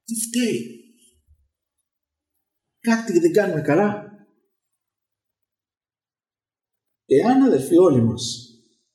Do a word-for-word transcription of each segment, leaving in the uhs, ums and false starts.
Τι φταίει? Κάτι δεν κάνουμε καλά. Εάν, αδερφοί, όλοι μας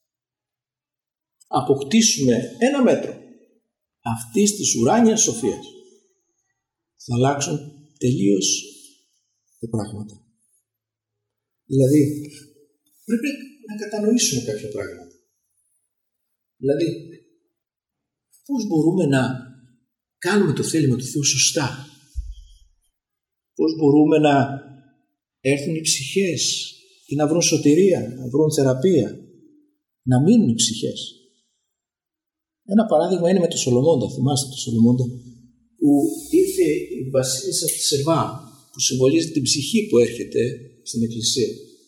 αποκτήσουμε ένα μέτρο αυτής της ουράνιας σοφίας, θα αλλάξουν τελείως τα πράγματα. Δηλαδή, πρέπει να κατανοήσουμε κάποια πράγματα. Δηλαδή, πώς μπορούμε να κάνουμε το θέλημα του Θεού σωστά. Πώς μπορούμε να έρθουν οι ψυχές ή να βρουν σωτηρία, να βρουν θεραπεία, να μείνουν οι ψυχές. Ένα παράδειγμα είναι με τον Σολομώντα. Θυμάστε τον Σολομώντα, που ήρθε η βασίλισσα της Σεβά, που συμβολίζει την ψυχή που έρχεται στην εκκλησία.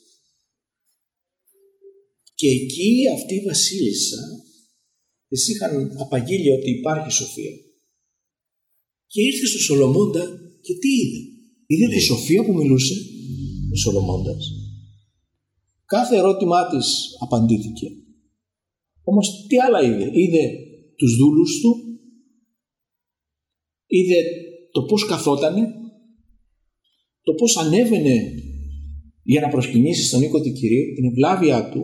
Και εκεί αυτή η βασίλισσα της είχαν απαγγείλει ότι υπάρχει σοφία. Και ήρθε στο Σολομώντα και τι είδε? Είδε τη σοφία που μιλούσε ο Σολομώντας. Κάθε ερώτημά της απαντήθηκε. Όμως τι άλλα είδε? Είδε τους δούλους του, είδε το πώς καθότανε, το πώς ανέβαινε για να προσκυνήσει στον οίκο του Κυρίου, την ευλάβειά του.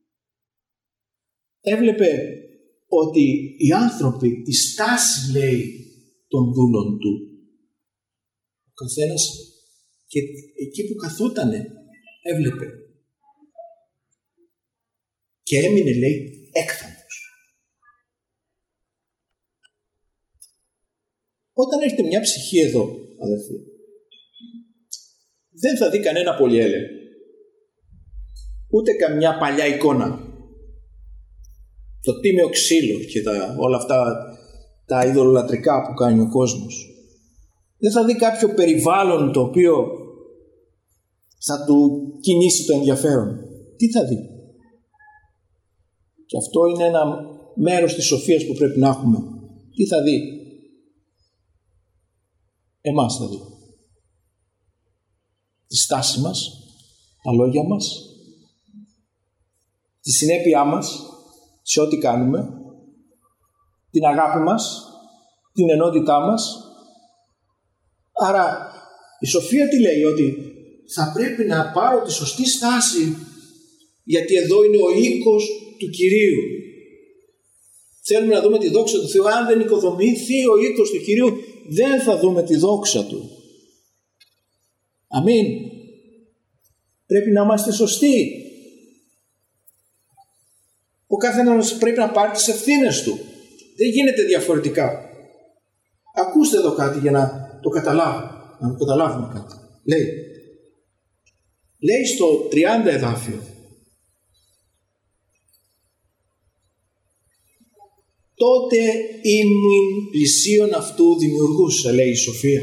Έβλεπε ότι οι άνθρωποι, τη στάση, λέει, των δούλων του, ο καθένας, και εκεί που καθότανε έβλεπε και έμεινε, λέει, έκθαμος. Όταν έρχεται μια ψυχή εδώ, αδερφοί, δεν θα δει κανένα πολυέλαιο, ούτε καμιά παλιά εικόνα, το τίμιο ξύλο και τα, όλα αυτά τα ειδωλολατρικά που κάνει ο κόσμος. Δεν θα δει κάποιο περιβάλλον το οποίο θα του κινήσει το ενδιαφέρον. Τι θα δει? Και αυτό είναι ένα μέρος της σοφίας που πρέπει να έχουμε. Τι θα δει? Εμάς θα δει. Τη στάση μας, τα λόγια μας, τη συνέπειά μας σε ό,τι κάνουμε, την αγάπη μας, την ενότητά μας. Άρα η σοφία τι λέει? Ότι θα πρέπει να πάρω τη σωστή στάση, γιατί εδώ είναι ο οίκος του Κυρίου. Θέλουμε να δούμε τη δόξα του Θεού. Αν δεν οικοδομηθεί ο οίκος του Κυρίου, δεν θα δούμε τη δόξα του. Αμήν. Πρέπει να είμαστε σωστοί. Ο καθένας πρέπει να πάρει τις ευθύνες του. Δεν γίνεται διαφορετικά. Ακούστε εδώ κάτι για να το καταλάβουμε. Να το καταλάβουμε κάτι. Λέει. Λέει στο τριάντα εδάφιο. Τότε ήμουν πλησίον αυτού δημιουργούσα, λέει η σοφία.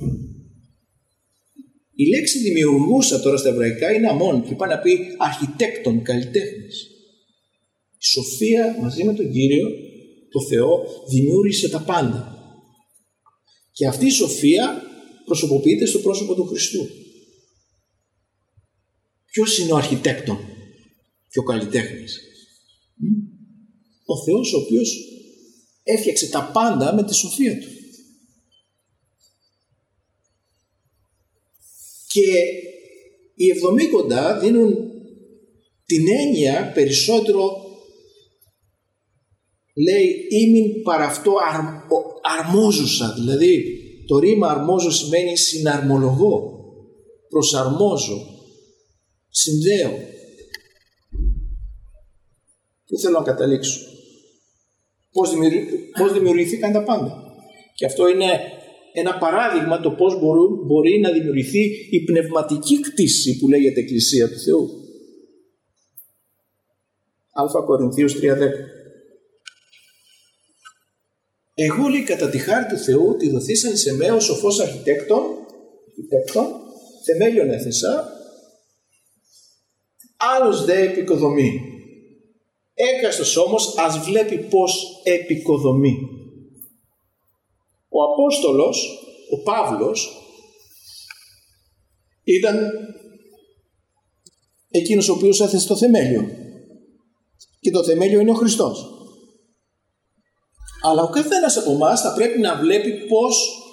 Η λέξη δημιουργούσα τώρα στα εβραϊκά είναι αμών και πάει να πει αρχιτέκτον, καλλιτέχνης. Η σοφία μαζί με τον Κύριο, το Θεό, δημιούργησε τα πάντα. Και αυτή η σοφία προσωποποιείται στο πρόσωπο του Χριστού. Ποιος είναι ο αρχιτέκτον και ο καλλιτέχνης? Ο Θεός, ο οποίος έφτιαξε τα πάντα με τη σοφία του. Και οι εβδομήκοντα δίνουν την έννοια περισσότερο, λέει, ήμην παρά αυτό αρ, αρμόζουσα. Δηλαδή το ρήμα αρμόζω σημαίνει συναρμολογώ, προσαρμόζω, συνδέω. Πού θέλω να καταλήξω? Πώς, δημιουργη... πώς δημιουργηθήκαν τα πάντα. Και αυτό είναι ένα παράδειγμα το πώς μπορούν, μπορεί να δημιουργηθεί η πνευματική κτήση που λέγεται Εκκλησία του Θεού. Α Κορινθίους τρία δέκα. Εγώ, λέει, κατά τη χάρη του Θεού τη δοθήσαν σε μέ ο σοφός αρχιτέκτον, αρχιτέκτον θεμέλιον έθεσα, άλλος δε επικοδομεί. Έκαστος όμως ας βλέπει πως επικοδομεί. Ο Απόστολος, ο Παύλος, ήταν εκείνος ο οποίος έθεσε το θεμέλιο. Και το θεμέλιο είναι ο Χριστός. Αλλά ο καθένας από εμάς θα πρέπει να βλέπει πως